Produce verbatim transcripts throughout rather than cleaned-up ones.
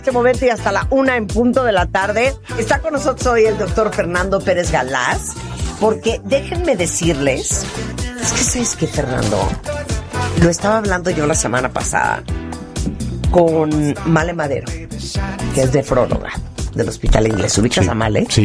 Este momento y hasta la una en punto de la tarde. Está con nosotros hoy el doctor Fernando Pérez Galaz, porque déjenme decirles, es que ¿sabes qué, Fernando? Lo estaba hablando yo la semana pasada con Male Madero, que es nefróloga del Hospital Inglés. ¿Ubicas sí, a Male? Sí.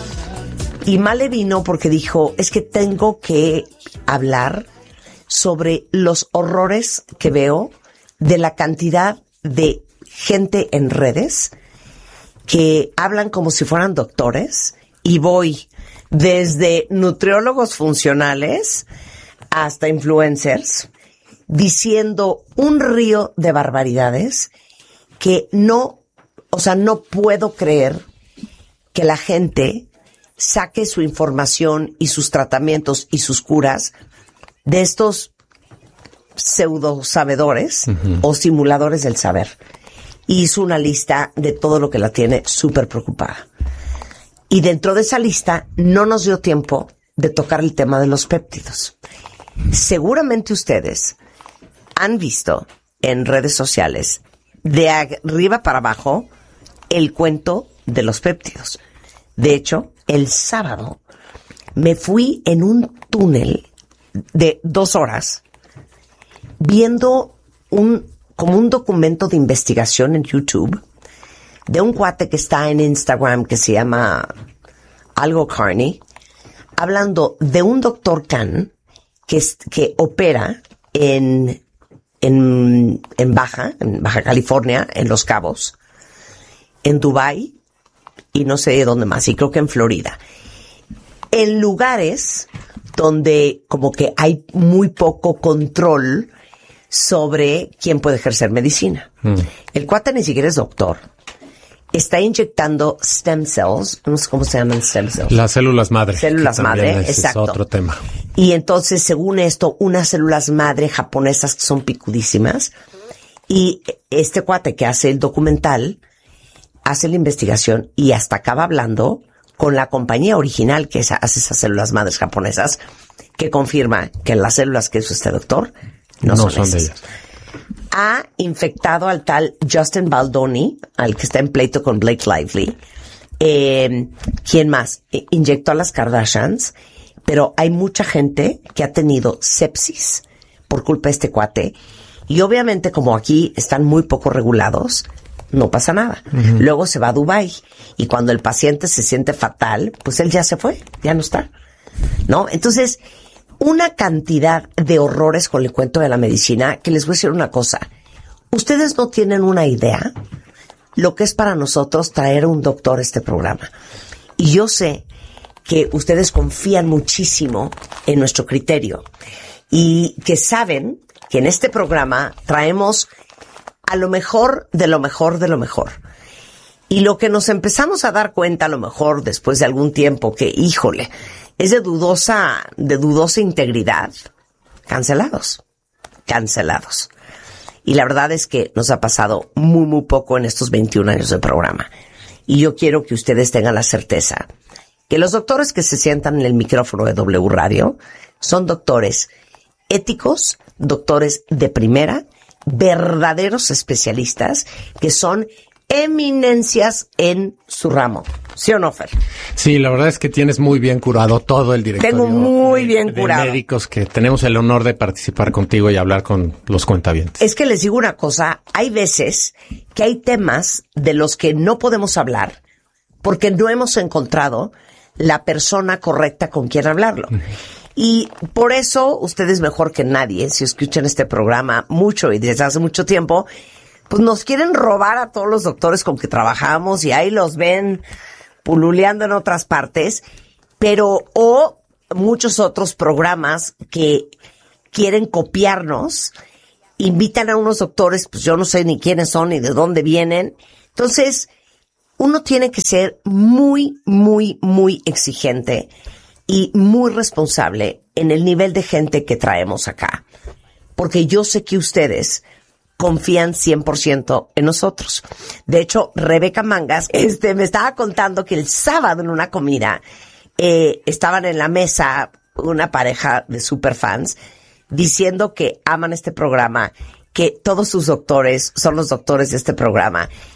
Y Male vino porque dijo, es que tengo que hablar sobre los horrores que veo de la cantidad de gente en redes que hablan como si fueran doctores, y voy desde nutriólogos funcionales hasta influencers diciendo un río de barbaridades que no, o sea, no puedo creer que la gente saque su información y sus tratamientos y sus curas de estos pseudo sabedores uh-huh. o simuladores del saber. Y hizo una lista de todo lo que la tiene súper preocupada. Y dentro de esa lista no nos dio tiempo de tocar el tema de los péptidos. Seguramente ustedes han visto en redes sociales de arriba para abajo el cuento de los péptidos. De hecho, el sábado me fui en un túnel de dos horas viendo un como un documento de investigación en YouTube de un cuate que está en Instagram que se llama algo Carney, hablando de un doctor Khan que, es, que opera en, en, en Baja, en Baja California, en Los Cabos, en Dubái y no sé dónde más, y creo que en Florida. En lugares donde como que hay muy poco control sobre quién puede ejercer medicina. Mm. El cuate ni siquiera es doctor. Está inyectando stem cells, no sé cómo se llaman stem cells. Las células madre. Células madre, es, exacto. Es otro tema. Y entonces, según esto, unas células madre japonesas que son picudísimas. Y este cuate que hace el documental, hace la investigación y hasta acaba hablando con la compañía original que hace esas células madres japonesas, que confirma que las células que hizo este doctor No, no son, son de ellas. Ha infectado al tal Justin Baldoni, al que está en pleito con Blake Lively. Eh, ¿Quién más? Eh, inyectó a las Kardashians, pero hay mucha gente que ha tenido sepsis por culpa de este cuate. Y obviamente, como aquí están muy poco regulados, no pasa nada. Uh-huh. Luego se va a Dubái. Y cuando el paciente se siente fatal, pues él ya se fue, ya no está. ¿No? Entonces, una cantidad de horrores con el cuento de la medicina, que les voy a decir una cosa. Ustedes no tienen una idea lo que es para nosotros traer a un doctor a este programa. Y yo sé que ustedes confían muchísimo en nuestro criterio y que saben que en este programa traemos a lo mejor de lo mejor de lo mejor. Y lo que nos empezamos a dar cuenta a lo mejor después de algún tiempo que, híjole, es de dudosa, de dudosa integridad. Cancelados. Cancelados. Y la verdad es que nos ha pasado muy, muy poco en estos veintiún años de programa. Y yo quiero que ustedes tengan la certeza que los doctores que se sientan en el micrófono de W Radio son doctores éticos, doctores de primera, verdaderos especialistas que son eminencias en su ramo. ¿Sí o no, Fer? Sí, la verdad es que tienes muy bien curado todo el directorio. Tengo muy bien de, curado. De médicos que tenemos el honor de participar contigo y hablar con los cuentavientes. Es que les digo una cosa, hay veces que hay temas de los que no podemos hablar porque no hemos encontrado la persona correcta con quien hablarlo. Uh-huh. Y por eso ustedes mejor que nadie, si escuchan este programa mucho y desde hace mucho tiempo, pues nos quieren robar a todos los doctores con que trabajamos y ahí los ven pululeando en otras partes, pero o muchos otros programas que quieren copiarnos, invitan a unos doctores, pues yo no sé ni quiénes son ni de dónde vienen. Entonces, uno tiene que ser muy, muy, muy exigente y muy responsable en el nivel de gente que traemos acá. Porque yo sé que ustedes confían cien por ciento en nosotros. De hecho, Rebeca Mangas este, me estaba contando que el sábado en una comida eh, estaban en la mesa una pareja de superfans diciendo que aman este programa, que todos sus doctores son los doctores de este programa,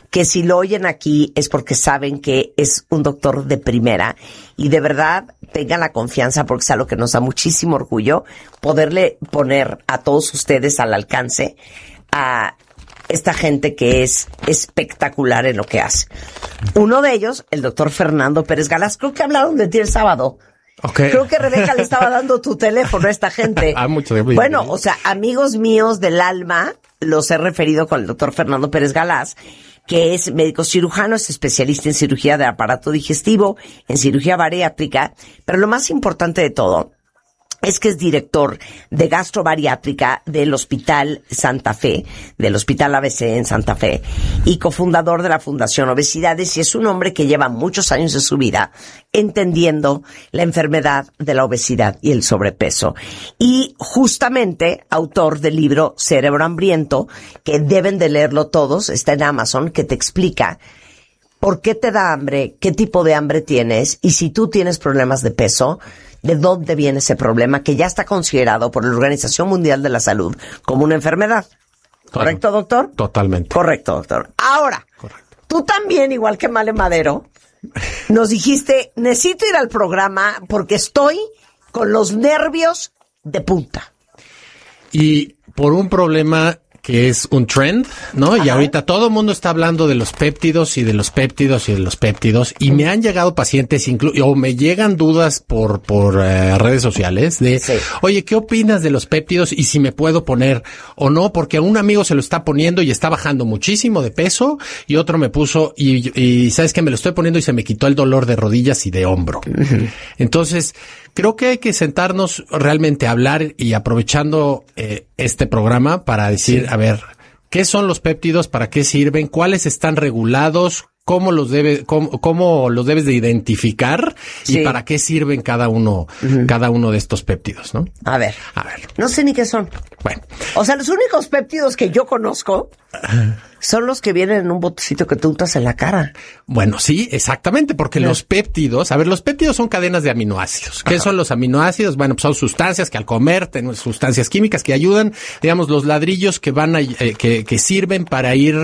que si lo oyen aquí es porque saben que es un doctor de primera y de verdad tengan la confianza porque es algo que nos da muchísimo orgullo poderle poner a todos ustedes al alcance a esta gente que es espectacular en lo que hace. Uno de ellos, el doctor Fernando Pérez Galaz, creo que hablaron de ti el sábado. Okay. Creo que Rebeca le estaba dando tu teléfono a esta gente. Ah, mucho bien. Bueno, o sea, amigos míos del alma, los he referido con el doctor Fernando Pérez Galaz, que es médico cirujano, es especialista en cirugía de aparato digestivo, en cirugía bariátrica, pero lo más importante de todo es que es director de gastrobariátrica del Hospital Santa Fe, del Hospital A B C en Santa Fe, y cofundador de la Fundación Obesidades, y es un hombre que lleva muchos años de su vida entendiendo la enfermedad de la obesidad y el sobrepeso. Y justamente autor del libro Cerebro Hambriento, que deben de leerlo todos, está en Amazon, que te explica por qué te da hambre, qué tipo de hambre tienes, y si tú tienes problemas de peso, de dónde viene ese problema que ya está considerado por la Organización Mundial de la Salud como una enfermedad. ¿Correcto, doctor? Totalmente. Correcto, doctor. Ahora, Correcto. Tú también, igual que Male Madero, nos dijiste, necesito ir al programa porque estoy con los nervios de punta. Y por un problema que es un trend, ¿no? Ajá. Y ahorita todo el mundo está hablando de los péptidos y de los péptidos y de los péptidos, y me han llegado pacientes, inclu- o me llegan dudas por por uh, redes sociales de, sí. Oye, ¿qué opinas de los péptidos y si me puedo poner o no? Porque a un amigo se lo está poniendo y está bajando muchísimo de peso, y otro me puso, y, y ¿sabes qué? Me lo estoy poniendo y se me quitó el dolor de rodillas y de hombro. Uh-huh. Entonces, creo que hay que sentarnos realmente a hablar y aprovechando eh, este programa para decir, sí. A ver, ¿qué son los péptidos? ¿Para qué sirven? ¿Cuáles están regulados? ¿Cómo los debe, cómo, cómo los debes de identificar? Sí. Y para qué sirven cada uno, uh-huh. cada uno de estos péptidos, ¿no? A ver. A ver. No sé ni qué son. Bueno. O sea, los únicos péptidos que yo conozco son los que vienen en un botecito que tú untas en la cara. Bueno, sí, exactamente, porque sí. Los péptidos, a ver, los péptidos son cadenas de aminoácidos. ¿Qué Ajá. son los aminoácidos? Bueno, pues son sustancias que al comer, tenemos sustancias químicas que ayudan, digamos, los ladrillos que van a, eh, que, que sirven para ir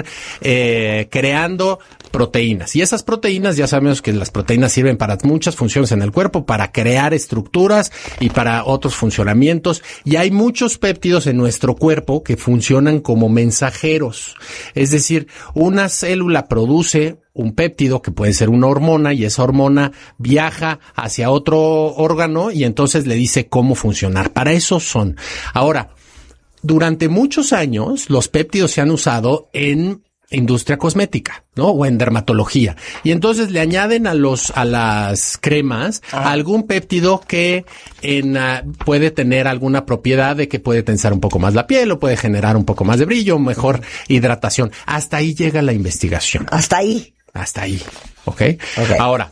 eh, creando proteínas. Y esas proteínas, ya sabemos que las proteínas sirven para muchas funciones en el cuerpo, para crear estructuras y para otros funcionamientos. Y hay muchos péptidos en nuestro cuerpo que funcionan como mensajeros. Es decir, una célula produce un péptido que puede ser una hormona, y esa hormona viaja hacia otro órgano y entonces le dice cómo funcionar. Para eso son. Ahora, durante muchos años los péptidos se han usado en industria cosmética, ¿no? O en dermatología. Y entonces le añaden a los, a las cremas ah. algún péptido que en, uh, puede tener alguna propiedad de que puede tensar un poco más la piel o puede generar un poco más de brillo, mejor hidratación. Hasta ahí llega la investigación. Hasta ahí. Hasta ahí. ¿Ok? okay. Ahora,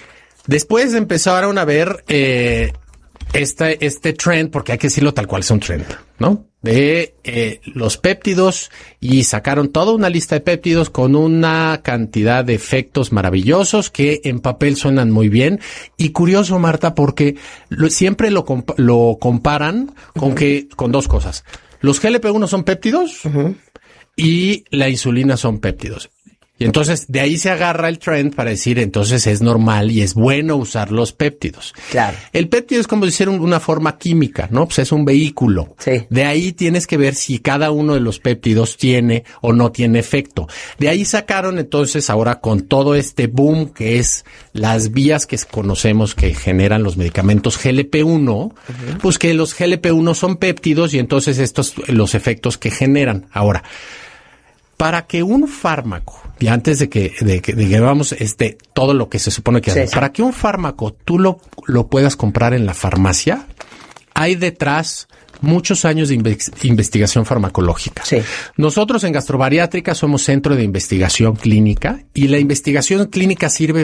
después empezaron a ver, eh, este, este trend, porque hay que decirlo tal cual es un trend, ¿no? De eh, los péptidos, y sacaron toda una lista de péptidos con una cantidad de efectos maravillosos que en papel suenan muy bien. Y curioso, Marta, porque lo, siempre lo, comp- lo comparan con uh-huh. que con dos cosas. Los G L P uno son péptidos uh-huh. y la insulina son péptidos. Y entonces de ahí se agarra el trend para decir, entonces es normal y es bueno usar los péptidos. Claro. El péptido es como decir un, una forma química, ¿no? Pues es un vehículo. Sí. De ahí tienes que ver si cada uno de los péptidos tiene o no tiene efecto. De ahí sacaron entonces ahora con todo este boom que es las vías que conocemos que generan los medicamentos G L P uno, uh-huh. pues que los G L P uno son péptidos y entonces estos los efectos que generan. Ahora, para que un fármaco, y antes de que, de que, de que vamos este, todo lo que se supone que hace, sí, sí. para que un fármaco tú lo, lo puedas comprar en la farmacia, hay detrás muchos años de inve- investigación farmacológica. Sí. Nosotros en Gastrobariátrica somos centro de investigación clínica, y la investigación clínica sirve